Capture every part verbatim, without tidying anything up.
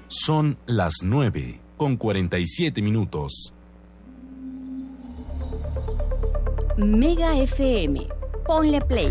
Son las nueve con cuarenta y siete minutos. Mega F M. Ponle play.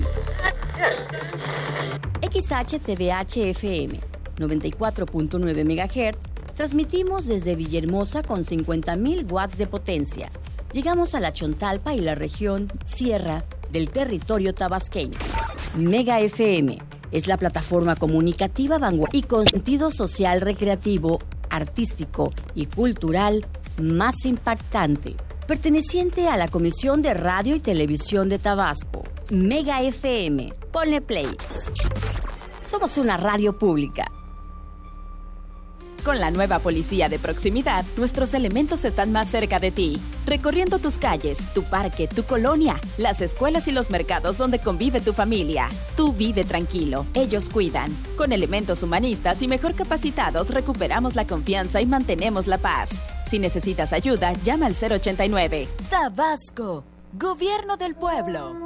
X H T V H F M. noventa y cuatro punto nueve megahertz. Transmitimos desde Villahermosa con cincuenta mil watts de potencia. Llegamos a la Chontalpa y la región Sierra del territorio tabasqueño. Mega F M es la plataforma comunicativa vanguardista y con sentido social, recreativo, artístico y cultural más impactante, perteneciente a la Comisión de Radio y Televisión de Tabasco. Mega F M. Ponle play. Somos una radio pública. Con la nueva policía de proximidad, nuestros elementos están más cerca de ti, recorriendo tus calles, tu parque, tu colonia, las escuelas y los mercados donde convive tu familia. Tú vive tranquilo, ellos cuidan. Con elementos humanistas y mejor capacitados recuperamos la confianza y mantenemos la paz. Si necesitas ayuda, llama al cero ochenta y nueve. Tabasco, Gobierno del Pueblo.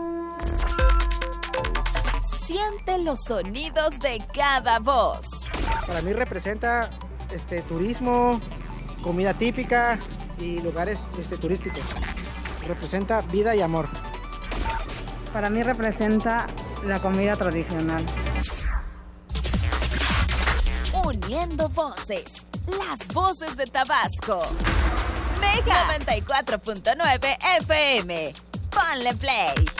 Siente los sonidos de cada voz. Para mí representa este turismo, comida típica y lugares este, turísticos. Representa vida y amor. Para mí representa la comida tradicional. Uniendo voces, las voces de Tabasco. Mega noventa y cuatro punto nueve F M. Ponle play.